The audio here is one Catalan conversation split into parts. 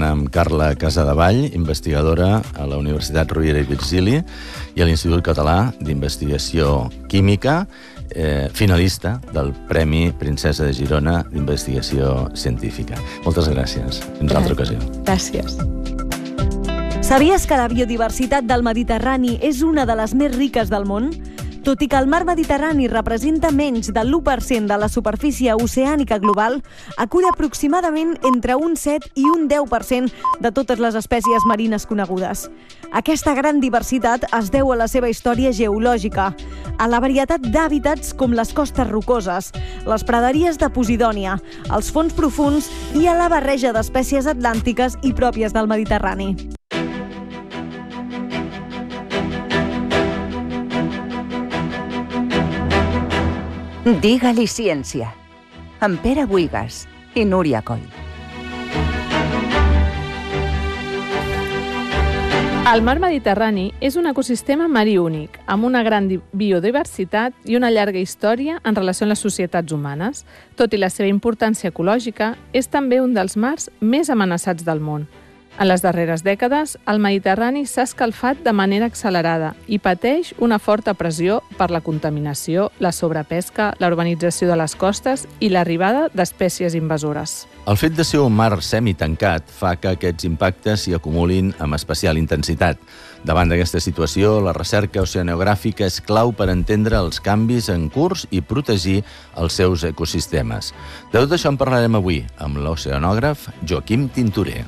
parlant amb Carla Casadevall, investigadora a la Universitat Rovira i Virgili i a l'Institut Català d'Investigació Química, finalista del Premi Princesa de Girona d'Investigació Científica. Moltes gràcies. Fins una altra ocasió. Gràcies. Sabies que la biodiversitat del Mediterrani és una de les més riques del món? Tot i que el mar Mediterrani representa menys del 1% de la superfície oceànica global, acull aproximadament entre un 7 i un 10% de totes les espècies marines conegudes. Aquesta gran diversitat es deu a la seva història geològica, a la varietat d'hàbitats com les costes rocoses, les praderies de Posidònia, els fons profunds i a la barreja d'espècies atlàntiques i pròpies del Mediterrani. Digue-li ciència, amb Pere Buigas i Núria Coll. El mar Mediterrani és un ecosistema marí únic, amb una gran biodiversitat i una llarga història en relació amb les societats humanes. Tot i la seva importància ecològica, és també un dels mars més amenaçats del món. En les darreres dècades, el Mediterrani s'ha escalfat de manera accelerada i pateix una forta pressió per la contaminació, la sobrepesca, la urbanització de les costes i l'arribada d'espècies invasores. El fet de ser un mar semitancat fa que aquests impactes s'hi acumulin amb especial intensitat. Davant d'aquesta situació, la recerca oceanogràfica és clau per entendre els canvis en curs i protegir els seus ecosistemes. De tot això en parlarem avui amb l'oceanògraf Joaquim Tintorer.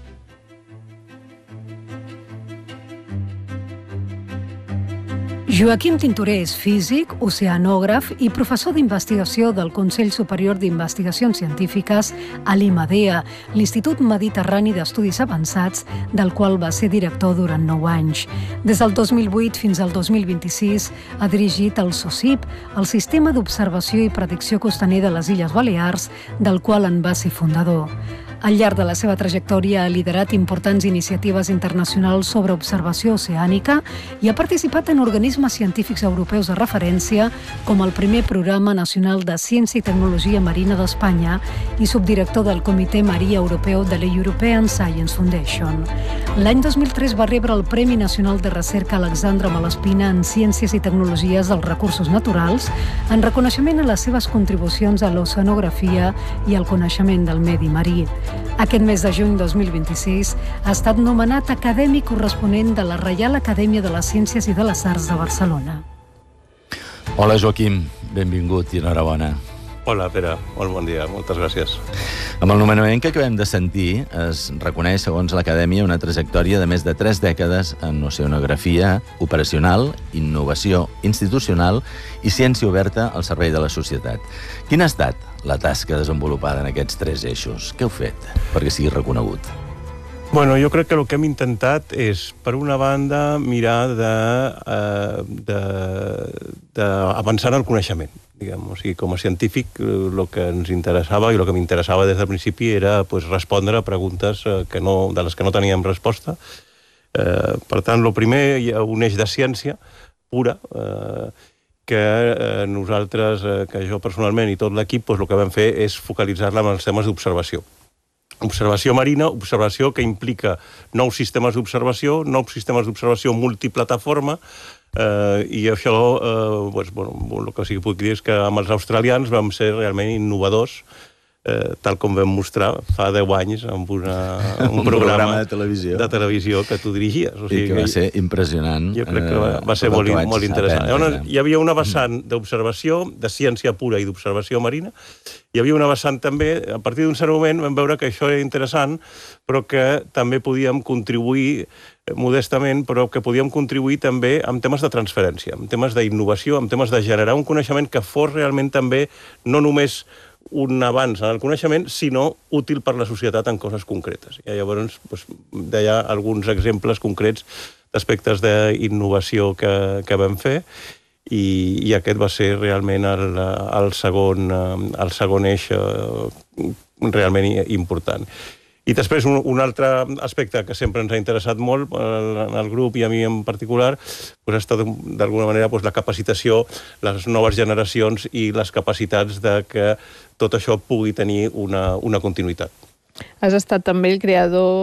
Joaquim Tintorer és físic, oceanògraf i professor d'investigació del Consell Superior d'Investigacions Científiques a l'IMADEA, l'Institut Mediterrani d'Estudis Avançats, del qual va ser director durant 9 anys. Des del 2008 fins al 2026 ha dirigit el SOCIP, el Sistema d'Observació i Predicció Costaner de les Illes Balears, del qual en va ser fundador. Al llarg de la seva trajectòria ha liderat importants iniciatives internacionals sobre observació oceànica i ha participat en organismes científics europeus de referència com el primer Programa Nacional de Ciència i Tecnologia Marina d'Espanya i subdirector del Comitè Marí Europeu de la European Science Foundation. L'any 2003 va rebre el Premi Nacional de Recerca Alexandre Malespina en Ciències i Tecnologies dels Recursos Naturals en reconeixement a les seves contribucions a l'oceanografia i al coneixement del medi marí. Aquest mes de juny 2026 ha estat nomenat acadèmic corresponent de la Reial Acadèmia de les Ciències i de les Arts de Barcelona. Hola, Joaquim. Benvingut i enhorabona. Hola, Pere. Molt bon dia. Moltes gràcies. Amb el nomenament que acabem de sentir, es reconeix, segons l'Acadèmia, una trajectòria de més de 3 dècades en oceanografia operacional, innovació institucional i ciència oberta al servei de la societat. Quina ha estat la tasca desenvolupada en aquests 3 eixos? Què heu fet perquè sigui reconegut? Bueno, jo crec que el que hem intentat és, per una banda, mirar d'avançar en el coneixement. Diguem. O sigui, com a científic, el que ens interessava i el que m'interessava des del principi era respondre a preguntes de les que no teníem resposta. Per tant, el primer, hi ha un eix de ciència pura, que nosaltres, que jo personalment i tot l'equip, el que vam fer és focalitzar-la en els temes d'observació. Observació marina, observació que implica nous sistemes d'observació multiplataforma, i això, el que sí que puc dir és que amb els australians vam ser realment innovadors, tal com vam mostrar fa 10 anys amb un programa de televisió que tu dirigies. I que va ser impressionant. Jo crec que va ser molt interessant. Hi havia una vessant d'observació, de ciència pura i d'observació marina. Hi havia una vessant també, a partir d'un cert moment vam veure que això era interessant, però que també podíem contribuir modestament, però que podíem contribuir també amb temes de transferència, amb temes d'innovació, amb temes de generar un coneixement que fos realment també no només un avanç en el coneixement, sinó útil per la societat en coses concretes. I llavors deia alguns exemples concrets d'aspectes d'innovació que vam fer i aquest va ser realment el segon eix realment important. I després un altre aspecte que sempre ens ha interessat molt al grup i a mi en particular ha estat d'alguna manera la capacitació, les noves generacions i les capacitats de que tot això pugui tenir una continuïtat. Has estat també el creador